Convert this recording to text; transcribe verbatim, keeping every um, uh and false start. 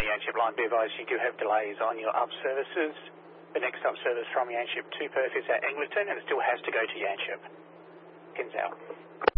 Yanship line, be advised you do have delays on your up services. The next up service from Yanship to Perth is at Eglinton and it still has to go to Yanship. Pins out.